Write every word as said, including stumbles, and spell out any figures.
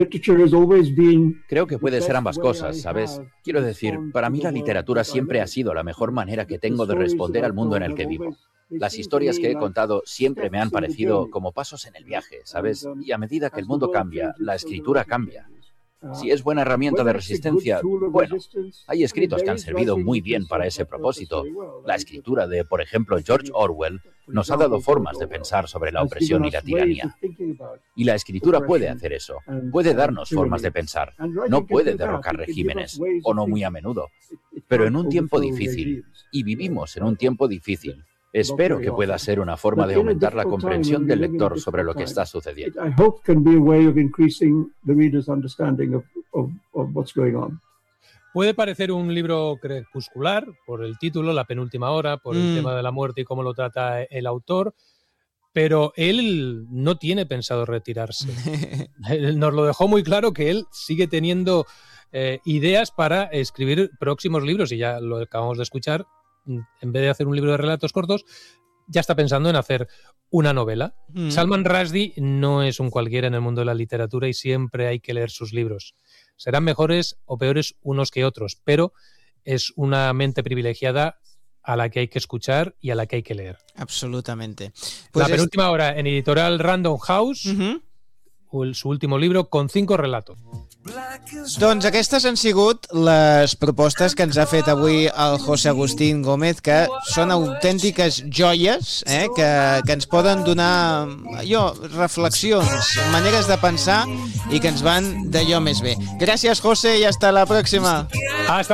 Creo que puede ser ambas cosas, ¿sabes? Quiero decir, para mí la literatura siempre ha sido la mejor manera que tengo de responder al mundo en el que vivo. Las historias que he contado siempre me han parecido como pasos en el viaje, ¿sabes? Y a medida que el mundo cambia, la escritura cambia. Si es buena herramienta de resistencia, bueno, hay escritos que han servido muy bien para ese propósito. La escritura de, por ejemplo, George Orwell nos ha dado formas de pensar sobre la opresión y la tiranía. Y la escritura puede hacer eso, puede darnos formas de pensar, no puede derrocar regímenes, o no muy a menudo, pero en un tiempo difícil, y vivimos en un tiempo difícil. Espero que pueda ser una forma de aumentar la comprensión del lector sobre lo que está sucediendo. Puede parecer un libro crepuscular por el título, La penúltima hora, por el mm. tema de la muerte y cómo lo trata el autor, pero él no tiene pensado retirarse. Él nos lo dejó muy claro que él sigue teniendo eh, ideas para escribir próximos libros, y ya lo acabamos de escuchar. En vez de hacer un libro de relatos cortos, ya está pensando en hacer una novela. Mm. Salman Rushdie no es un cualquiera en el mundo de la literatura y siempre hay que leer sus libros. Serán mejores o peores unos que otros, pero es una mente privilegiada a la que hay que escuchar y a la que hay que leer. Absolutamente. Pues la penúltima es... hora en editorial Random House, uh-huh. su último libro, con cinco relatos. Doncs aquestes han sigut les propostes que ens ha fet avui el José Agustín Gómez, que són autèntiques joies, eh, que, que ens poden donar allò, reflexions, maneres de pensar i que ens van d'allò més bé. Gràcies, José, i hasta la pròxima. Hasta